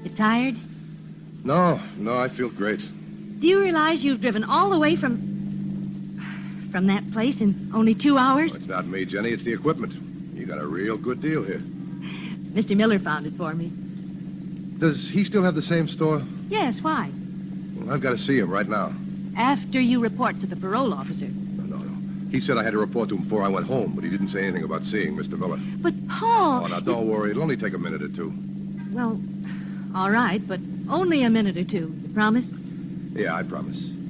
You tired? No, I feel great. Do you realize you've driven all the way from that place in only 2 hours? Oh, it's not me, Jenny. It's the equipment. You got a real good deal here. Mr. Miller found it for me. Does he still have the same store? Yes, why? Well, I've got to see him right now. After you report to the parole officer. No. He said I had to report to him before I went home, but he didn't say anything about seeing Mr. Miller. But, Paul... Oh, now, don't worry. It'll only take a minute or two. Well, all right, but only a minute or two. You promise? Yeah, I promise.